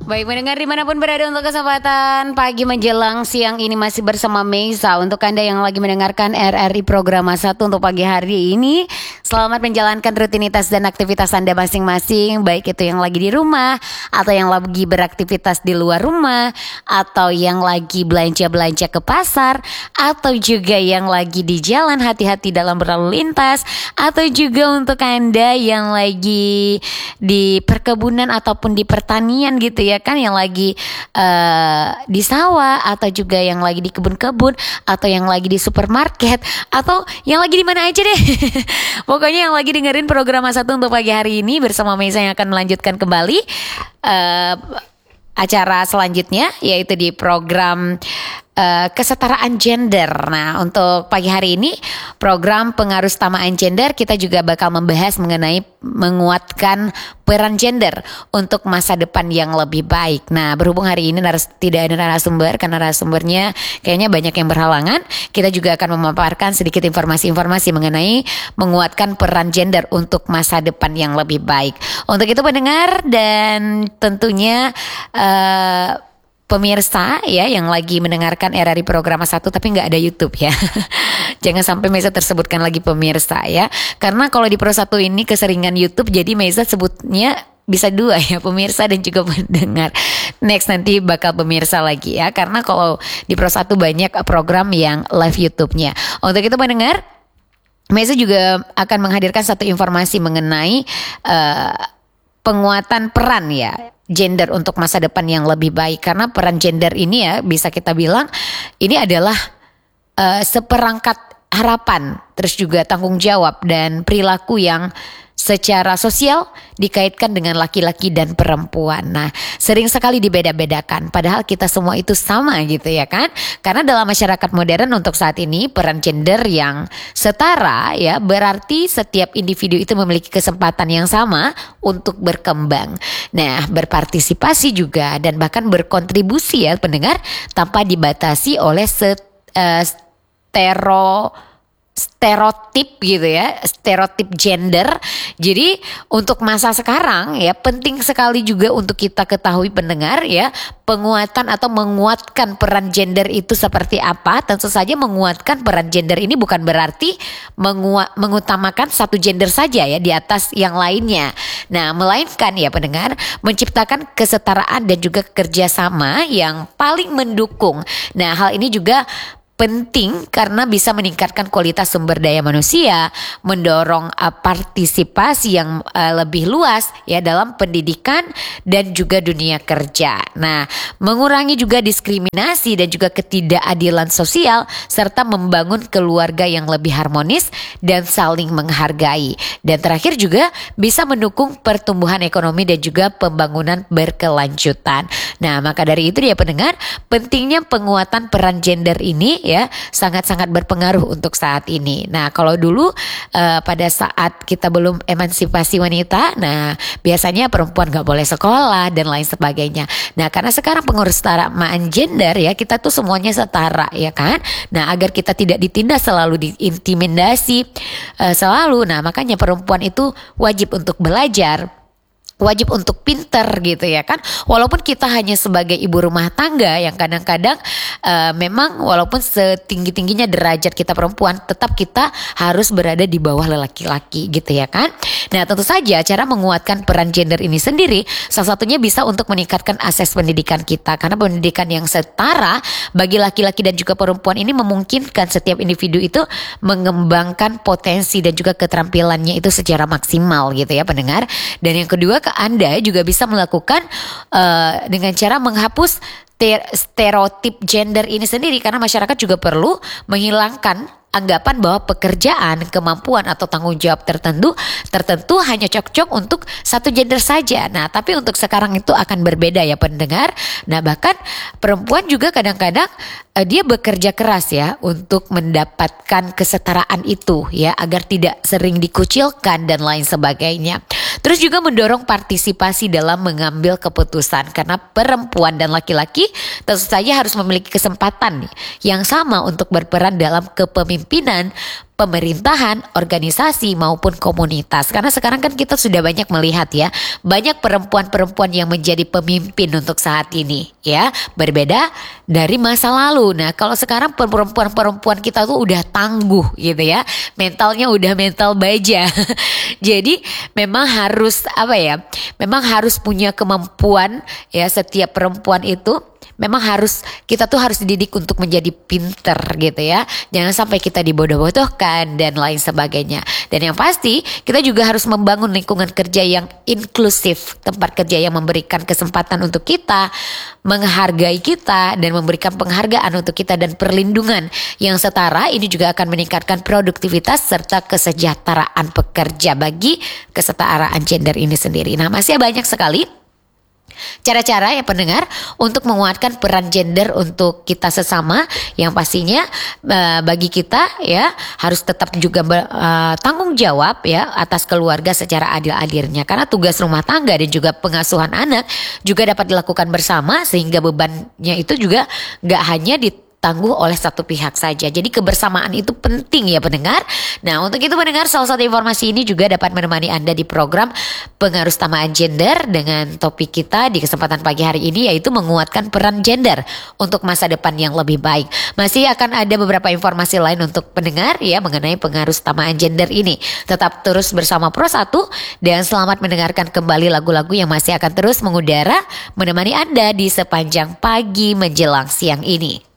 Baik mendengar dimanapun berada untuk kesempatan pagi menjelang siang ini masih bersama Meiza. Untuk Anda yang lagi mendengarkan RRI Programa 1 untuk pagi hari ini, selamat menjalankan rutinitas dan aktivitas Anda masing-masing. Baik itu yang lagi di rumah, atau yang lagi beraktivitas di luar rumah, atau yang lagi belanja-belanja ke pasar, atau juga yang lagi di jalan, hati-hati dalam berlalu lintas. Atau juga untuk Anda yang lagi di perkebunan ataupun di pertanian gitu ya kan, yang lagi di sawah, atau juga yang lagi di kebun-kebun, atau yang lagi di supermarket, atau yang lagi di mana aja deh. Pokoknya yang lagi dengerin program satu untuk pagi hari ini bersama Meiza yang akan melanjutkan kembali acara selanjutnya, yaitu di program kesetaraan gender. Nah, untuk pagi hari ini program pengarustamaan gender, kita juga bakal membahas mengenai menguatkan peran gender untuk masa depan yang lebih baik. Nah, berhubung hari ini tidak ada narasumber karena narasumbernya kayaknya banyak yang berhalangan, kita juga akan memaparkan sedikit informasi-informasi mengenai menguatkan peran gender untuk masa depan yang lebih baik. Untuk itu pendengar dan tentunya pemirsa ya yang lagi mendengarkan RRI Program 1 tapi nggak ada YouTube ya. Jangan sampai Meiza tersebutkan lagi pemirsa ya. Karena kalau di Pro 1 ini keseringan YouTube, jadi Meiza sebutnya bisa dua ya, pemirsa dan juga pendengar. Next nanti bakal pemirsa lagi ya. Karena kalau di Pro 1 banyak program yang live YouTube-nya. Untuk itu pendengar, Meiza juga akan menghadirkan satu informasi mengenai penguatan peran ya gender untuk masa depan yang lebih baik. Karena peran gender ini ya bisa kita bilang ini adalah seperangkat harapan, terus juga tanggung jawab dan perilaku yang secara sosial dikaitkan dengan laki-laki dan perempuan. Nah, sering sekali dibeda-bedakan padahal kita semua itu sama gitu ya kan. Karena dalam masyarakat modern untuk saat ini peran gender yang setara ya berarti setiap individu itu memiliki kesempatan yang sama untuk berkembang. Nah, berpartisipasi juga dan bahkan berkontribusi ya pendengar, tanpa dibatasi oleh stereotip gitu ya, stereotip gender. Jadi untuk masa sekarang ya penting sekali juga untuk kita ketahui pendengar ya, penguatan atau menguatkan peran gender itu seperti apa. Tentu saja menguatkan peran gender ini bukan berarti mengutamakan satu gender saja ya di atas yang lainnya. Nah, melainkan ya pendengar, menciptakan kesetaraan dan juga kerjasama yang paling mendukung. Nah, hal ini juga penting karena bisa meningkatkan kualitas sumber daya manusia, mendorong partisipasi yang lebih luas ya dalam pendidikan dan juga dunia kerja. Nah, mengurangi juga diskriminasi dan juga ketidakadilan sosial serta membangun keluarga yang lebih harmonis dan saling menghargai. Dan terakhir juga bisa mendukung pertumbuhan ekonomi dan juga pembangunan berkelanjutan. Nah, maka dari itu dia pendengar, pentingnya penguatan peran gender ini ya sangat-sangat berpengaruh untuk saat ini. Nah, kalau dulu pada saat kita belum emansipasi wanita, nah biasanya perempuan gak boleh sekolah dan lain sebagainya. Nah, karena sekarang pengurusan gender ya, kita tuh semuanya setara ya kan. Nah, agar kita tidak ditindas selalu, diintimidasi selalu. Nah, makanya perempuan itu wajib untuk belajar, wajib untuk pinter gitu ya kan. Walaupun kita hanya sebagai ibu rumah tangga yang kadang-kadang memang walaupun setinggi-tingginya derajat kita perempuan, tetap kita harus berada di bawah lelaki-laki gitu ya kan. Nah, tentu saja cara menguatkan peran gender ini sendiri salah satunya bisa untuk meningkatkan akses pendidikan kita. Karena pendidikan yang setara bagi laki-laki dan juga perempuan ini memungkinkan setiap individu itu mengembangkan potensi dan juga keterampilannya itu secara maksimal gitu ya pendengar. Dan yang kedua, Anda juga bisa melakukan dengan cara menghapus stereotip gender ini sendiri, karena masyarakat juga perlu menghilangkan anggapan bahwa pekerjaan, kemampuan atau tanggung jawab tertentu hanya cocok untuk satu gender saja. Nah, tapi untuk sekarang itu akan berbeda ya pendengar. Nah, bahkan perempuan juga kadang-kadang dia bekerja keras ya untuk mendapatkan kesetaraan itu ya, agar tidak sering dikucilkan dan lain sebagainya. Terus juga mendorong partisipasi dalam mengambil keputusan, karena perempuan dan laki-laki tentu saja harus memiliki kesempatan yang sama untuk berperan dalam kepemimpinan, pemerintahan, organisasi maupun komunitas. Karena sekarang kan kita sudah banyak melihat ya, banyak perempuan-perempuan yang menjadi pemimpin untuk saat ini ya, berbeda dari masa lalu. Nah, kalau sekarang perempuan-perempuan kita tuh udah tangguh gitu ya, mentalnya udah mental baja. Jadi memang harus apa ya? Memang harus punya kemampuan ya, setiap perempuan itu memang kita tuh harus dididik untuk menjadi pinter gitu ya. Jangan sampai kita dibodoh-bodohkan dan lain sebagainya. Dan yang pasti kita juga harus membangun lingkungan kerja yang inklusif, tempat kerja yang memberikan kesempatan untuk kita, menghargai kita dan memberikan penghargaan untuk kita dan perlindungan yang setara. Ini juga akan meningkatkan produktivitas serta kesejahteraan pekerja bagi kesetaraan gender ini sendiri. Nah, masih banyak sekali cara-cara ya pendengar untuk menguatkan peran gender untuk kita sesama, yang pastinya bagi kita ya harus tetap juga tanggung jawab ya atas keluarga secara adil-adilnya, karena tugas rumah tangga dan juga pengasuhan anak juga dapat dilakukan bersama, sehingga bebannya itu juga gak hanya ditangguh oleh satu pihak saja. Jadi kebersamaan itu penting ya pendengar. Nah, untuk itu pendengar, salah satu informasi ini juga dapat menemani Anda di program Pengaruh Utamaan Gender dengan topik kita di kesempatan pagi hari ini, yaitu menguatkan peran gender untuk masa depan yang lebih baik. Masih akan ada beberapa informasi lain untuk pendengar ya mengenai pengaruh utamaan gender ini. Tetap terus bersama Pro 1 dan selamat mendengarkan kembali lagu-lagu yang masih akan terus mengudara menemani Anda di sepanjang pagi menjelang siang ini.